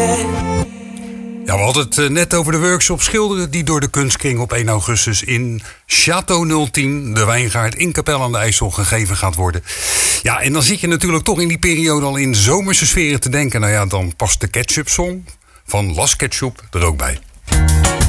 Ja, we hadden het net over de workshop schilderen die door de Kunstkring op 1 augustus in Château 010, de wijngaard in Capelle aan de IJssel, gegeven gaat worden. Ja, en dan zit je natuurlijk toch in die periode al in zomerse sferen te denken. Nou ja, dan past de Ketchup Song van Las Ketchup er ook bij.